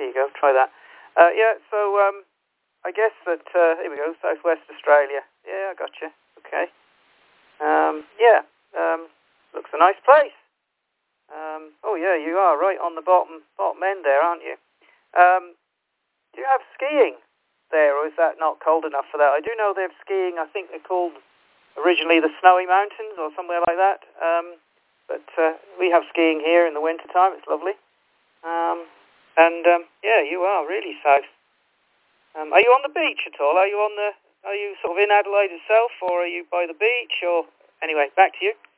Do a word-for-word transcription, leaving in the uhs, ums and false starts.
you go. Try that. Uh, yeah, so um, I guess that, uh, here we go, Southwest Australia. Yeah, I got you. Okay. Um, yeah, um, looks a nice place. Um, oh, yeah, you are right on the bottom bottom end there, aren't you? Um, do you have skiing there, or is that not cold enough for that? I do know they have skiing. I think they're called originally the Snowy Mountains or somewhere like that. Um, but uh, we have skiing here in the winter time. It's lovely. Um, and um, yeah, you are really south. Um, are you on the beach at all? Are you on the? Are you sort of in Adelaide itself, or are you by the beach? Or anyway, back to you.